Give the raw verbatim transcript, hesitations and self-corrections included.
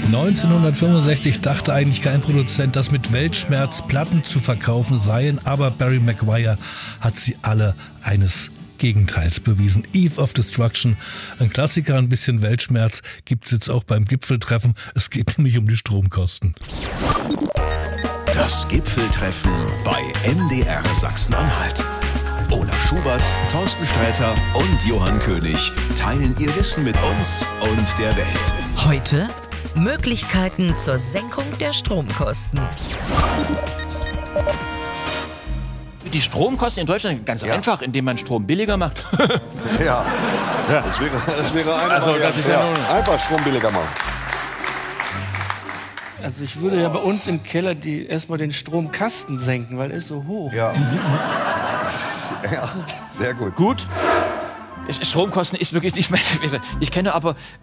neunzehnhundertfünfundsechzig dachte eigentlich kein Produzent, dass mit Weltschmerz Platten zu verkaufen seien, aber Barry McGuire hat sie alle eines Gegenteils bewiesen. Eve of Destruction, ein Klassiker, ein bisschen Weltschmerz, gibt es jetzt auch beim Gipfeltreffen. Es geht nämlich um die Stromkosten. Das Gipfeltreffen bei M D R Sachsen-Anhalt. Olaf Schubert, Thorsten Sträter und Johann König teilen ihr Wissen mit uns und der Welt. Heute Möglichkeiten zur Senkung der Stromkosten. Die Stromkosten in Deutschland ganz Ja. einfach, indem man Strom billiger macht. Ja, ja. Das, wäre, das wäre eine Also, Variante. das ist ja nun- Einfach Strom billiger machen. Also ich würde ja bei uns im Keller die, erstmal den Stromkasten senken, weil er ist so hoch. Ja. Ja, sehr gut. Gut. Stromkosten ist wirklich, ich meine, ich kenne aber